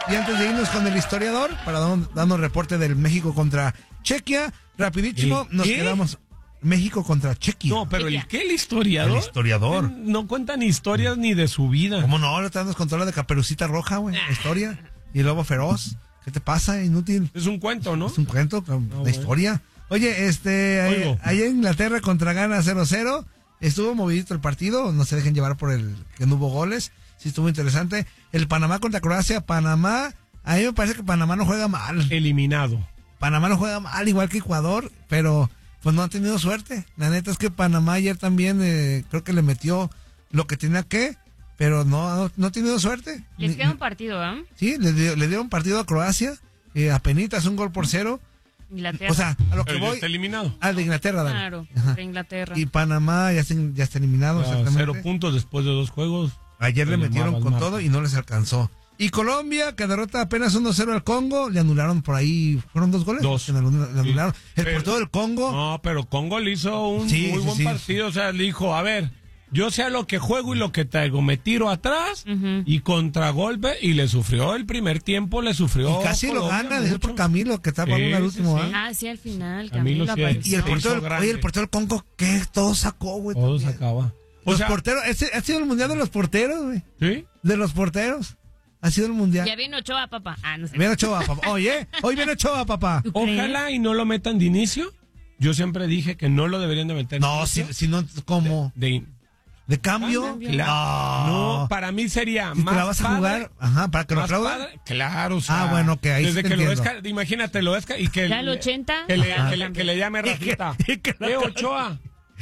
Y antes de irnos con el historiador, para darnos reporte del México contra Chequia, rapidísimo, nos quedamos... México contra Chequia. No, pero ¿el qué? ¿El historiador? El historiador. No cuentan historias ni de su vida. ¿Cómo no? Ahora te andas con toda la de Caperucita Roja, güey. Historia. Y el lobo feroz. ¿Qué te pasa? Inútil. Es un cuento, ¿no? Es un cuento de historia. Oye, allá en Inglaterra contra Ghana 0-0. Estuvo movidito el partido. No se dejen llevar por el que no hubo goles. Sí, estuvo interesante. El Panamá contra Croacia. Panamá, a mí me parece que Panamá no juega mal. Eliminado. Panamá no juega mal, igual que Ecuador, pero... pues no ha tenido suerte. La neta es que Panamá ayer también creo que le metió lo que tenía que, pero no ha tenido suerte. Les queda un partido, ¿eh? Sí, le dieron partido a Croacia, apenitas 1-0. Inglaterra. O sea, a lo que Pero voy... ya está eliminado. de Inglaterra, Dani. Claro, de Inglaterra. Y Panamá ya está eliminado, exactamente. 0 puntos después de 2 juegos. Ayer le metieron con todo y no les alcanzó. Y Colombia, que derrota apenas 1-0 al Congo, le anularon por ahí, ¿fueron 2 goles? 2. Le anularon. El Pero, portero del Congo. No, pero Congo le hizo un muy buen partido, o sea, le dijo, a ver, yo sé a lo que juego y lo que traigo, me tiro atrás y contragolpe, y le sufrió el primer tiempo, le sufrió. Y casi Colombia, lo gana, por Camilo, que estaba Sí, al último. sí. Sí, al final, Camilo Camilo sí, apareció. Y el portero del Congo, ¿qué? Todo sacó, güey. Todo también. sacaba. Los porteros, ha sido el mundial de los porteros, güey. ¿Sí? De los porteros. Ha sido el mundial. Ya viene Ochoa, papá. No sé. Viene Ochoa, papá. Oye, hoy viene Ochoa, papá. Ojalá y no lo metan de inicio. Yo siempre dije que no lo deberían de meter. No, si no, ¿cómo? ¿De cambio? No, para mí sería si más te la vas a jugar, para que lo aplaudan. Claro, o sea, bueno, que ahí desde sí que te lo entiendo. imagínate, lo y que ya el 80 que le llame Rafita. Ochoa.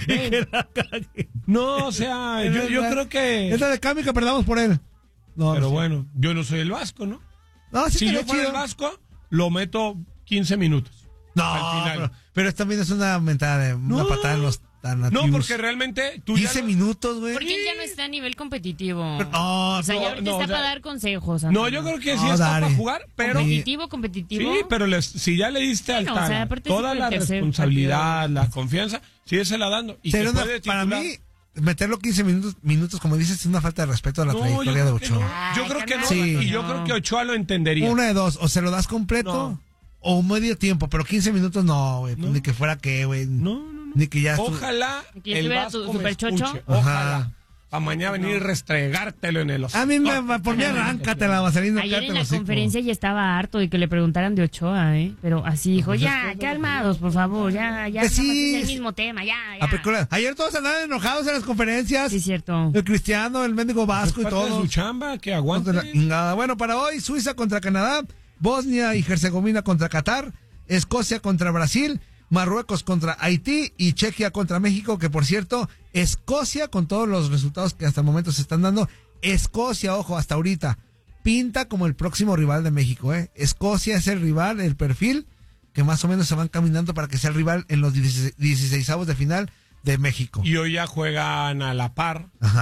No, o sea, yo creo que... Es de cambio que perdamos por él. No, pero no sé. bueno, yo no soy el Vasco, ¿no? No, sí, si yo fuera el Vasco, lo meto 15 minutos. No, al final. pero también es una mentada de una patada en los tanativos. No, porque realmente tú 15 minutos, güey. Porque él ya no está a nivel competitivo. No, o sea, ya ahorita está para dar consejos. No, yo creo que sí está para jugar, pero... Competitivo. Sí, pero si ya le diste al o sea, toda la responsabilidad, la confianza, síguesela dando. Y pero para mí, meterlo 15 minutos, como dices, es una falta de respeto a la trayectoria de Ochoa. Yo creo que no, sí. Y yo creo que Ochoa lo entendería. Una de dos, o se lo das completo, o medio tiempo, pero 15 minutos no, güey, ni que fuera que, güey. No. Ni que ya Ojalá el Vasco me escuche. Ojalá. Para mañana venir y restregártelo en el hocico. A mí por mí arráncate la vaselina. Ayer en la conferencia ya estaba harto de que le preguntaran de Ochoa, pero así dijo, ya, calmados, por favor, ya, sí, es el mismo tema, ya. Ayer todos andaban enojados en las conferencias. Sí, cierto. El Cristiano, el mendigo Vasco y todo. Su chamba, que aguante. Bueno, para hoy, Suiza contra Canadá, Bosnia y Herzegovina contra Qatar, Escocia contra Brasil, Marruecos contra Haití y Chequia contra México, que por cierto, Escocia, con todos los resultados que hasta el momento se están dando, Escocia, ojo, hasta ahorita, pinta como el próximo rival de México, Escocia es el rival, el perfil, que más o menos se van caminando para que sea el rival en los 16avos de final de México. Y hoy ya juegan a la par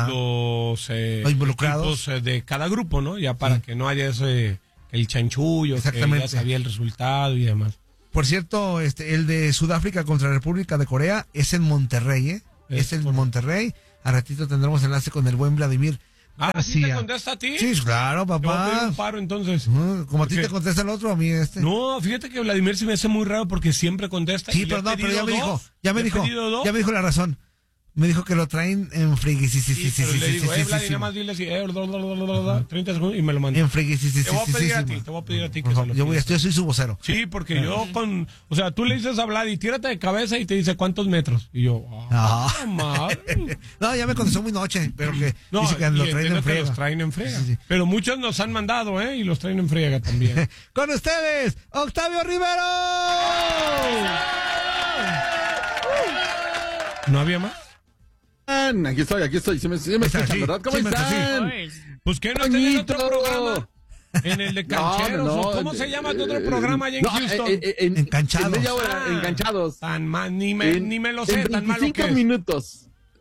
los involucrados equipos de cada grupo, ¿no? Ya para que no haya el chanchullo, que ya sabía el resultado y demás. Por cierto, el de Sudáfrica contra la República de Corea es en Monterrey, Es en Monterrey. A ratito tendremos enlace con el buen Vladimir. ¿Sí te contesta a ti? Sí, claro, papá. Te voy a pedir un paro, entonces. Como a ti te contesta el otro, a mí No, fíjate que Vladimir se me hace muy raro porque siempre contesta. Sí, pero no, pero ya me dijo la razón. Me dijo que lo traen en frigui, sí. Le digo, Vladimir, nada más dile así, 30 segundos y me lo manda. En frigui, sí. Te voy a pedir a ti que se lo pidas. Yo soy su vocero. Sí, porque yo o sea, tú le dices a Vlad y tírate de cabeza y te dice cuántos metros. Y yo, madre. No, ya me contestó muy noche, pero que dice que lo traen en friega. Los traen en friega. Sí. Pero muchos nos han mandado, y los traen en friega también. Con ustedes, Octavio Rivero. ¿No había más? Aquí estoy. ¿Sí me escuchan, verdad? ¿Cómo están? Pues que no tenés otro programa. En el de Cancheros. No. ¿Cómo se llama tu otro programa allá en Houston? Enganchados. En media hora, Enganchados. Tan mal, ni me lo sé, tan malo que es. 25 minutos.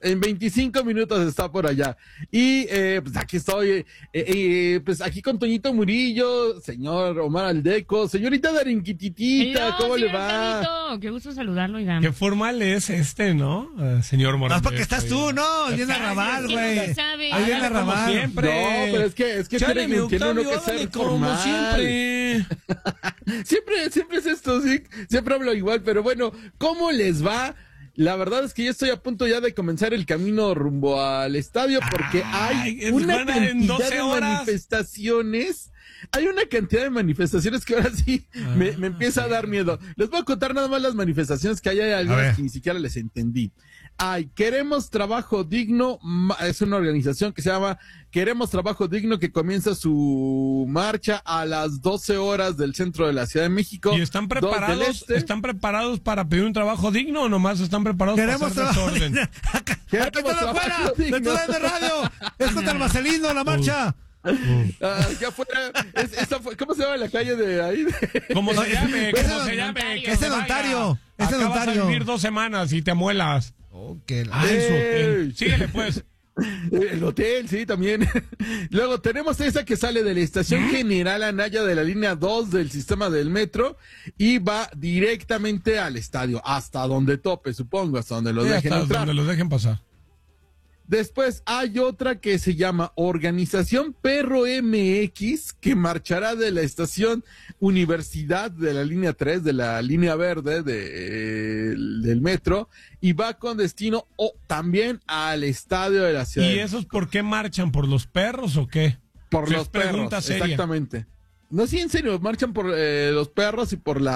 En 25 minutos está por allá. Y pues aquí estoy, pues aquí con Toñito Murillo, señor Omar Aldeco, señorita Darinquititita, ¿cómo le va? Señorito, qué gusto saludarlo, oigan. Qué formal es ¿no? Señor Morales. No, porque estás tú, ¿no? Viene a Raval, güey. Ahí viene a Raval. Siempre. No, pero es que tiene uno que ser formal. Siempre. siempre es esto, sí. Siempre hablo igual, pero bueno, ¿cómo les va? La verdad es que yo estoy a punto ya de comenzar el camino rumbo al estadio porque hay una cantidad de manifestaciones. Hay una cantidad de manifestaciones que ahora sí me empieza a dar miedo. Les voy a contar nada más las manifestaciones que hay algunas que ni siquiera les entendí. Queremos Trabajo Digno, es una organización que se llama Queremos Trabajo Digno, que comienza su marcha a las 12 horas del centro de la Ciudad de México. ¿Y están preparados? ¿Están preparados para pedir un trabajo digno o nomás están preparados para hacer desorden? ¡Acá afuera! ¡De tu radio! ¡Es contra el Marcelino la marcha! Ya fuera, ¿cómo se llama la calle de ahí? ¿Cómo se llame? Es en Ontario. Acabas de vivir 2 semanas y te amuelas. Síguele pues. El hotel, sí, también. Luego tenemos esa que sale de la estación General Anaya de la línea 2 del sistema del metro y va directamente al estadio, hasta donde tope, supongo, hasta donde los dejen entrar. Donde los dejen pasar. Después hay otra que se llama Organización Perro MX, que marchará de la estación Universidad de la línea 3, de la línea verde del metro, y va con destino también al estadio de la ciudad. ¿Y esos por qué marchan? ¿Por los perros o qué? Por los perros, exactamente. No, sí, en serio, marchan por los perros y por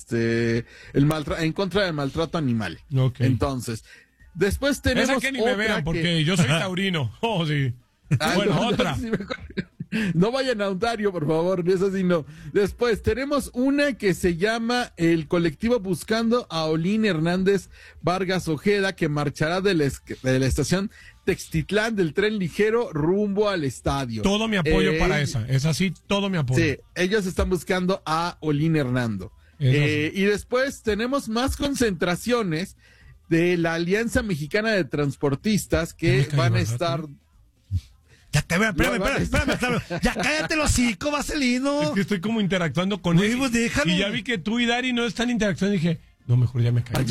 en contra del maltrato animal. Okay. Entonces... Después tenemos esa que ni me vean, porque yo soy taurino. Oh, sí. Bueno, otra. No vayan a Ontario, por favor, eso sí no. Después tenemos una que se llama el colectivo Buscando a Olín Hernández Vargas Ojeda, que marchará de la estación Textitlán del tren ligero rumbo al estadio. Todo mi apoyo para esa. Es así, todo mi apoyo. Sí, ellos están buscando a Olín Hernando. Y después tenemos más concentraciones de la Alianza Mexicana de Transportistas que van a estar... Ya, espérame. Ya cállate los hocico, Marcelino. Es que estoy como interactuando con él. Pues déjalo. Y ya vi que tú y Dari no están interactuando y dije, no, mejor ya me caí.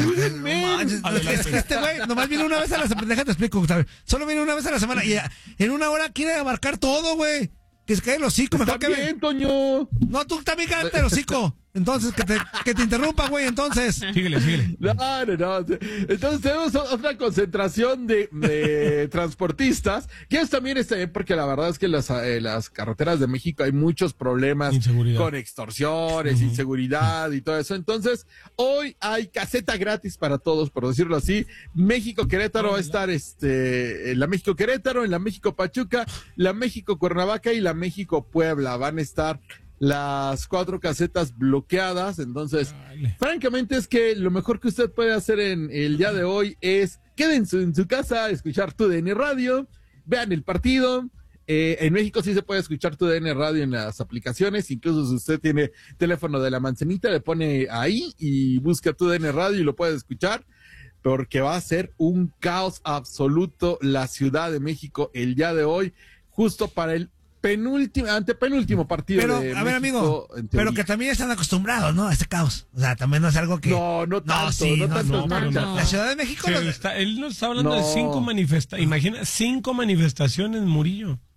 Es que este güey nomás viene una vez a la semana. Déjate explico, Octavio. Solo viene una vez a la semana y en una hora quiere abarcar todo, güey. Que se cae el hocico. Está mejor bien, Toño. No, tú también cállate el hocico. Entonces, que te interrumpa, güey, entonces. Síguele. No. Entonces tenemos otra concentración de transportistas, que es también porque la verdad es que las carreteras de México hay muchos problemas con extorsiones, inseguridad y todo eso. Entonces, hoy hay caseta gratis para todos, por decirlo así. México-Querétaro va a estar en la México-Querétaro, en la México-Pachuca, la México-Cuernavaca y la México-Puebla. Van a estar las 4 casetas bloqueadas. Entonces, francamente es que lo mejor que usted puede hacer en el día de hoy es quédense en su casa, escuchar TUDN Radio, vean el partido. En México sí se puede escuchar TUDN Radio en las aplicaciones, incluso si usted tiene teléfono de la manzanita, le pone ahí y busca TUDN Radio y lo puede escuchar, porque va a ser un caos absoluto la Ciudad de México el día de hoy, justo para el antepenúltimo partido. Pero, de a ver, México, amigo, pero que también están acostumbrados, ¿no? A este caos. O sea, también no es algo que... No tanto. La Ciudad de México... Él nos está hablando de 5 manifestaciones. Imagina, 5 manifestaciones, Murillo.